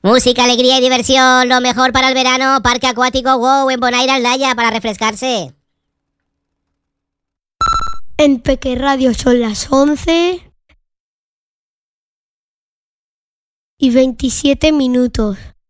Música, alegría y diversión, lo mejor para el verano, parque acuático WOW en Bonaire, Aldaya, para refrescarse. En Peque Radio son las 11:27.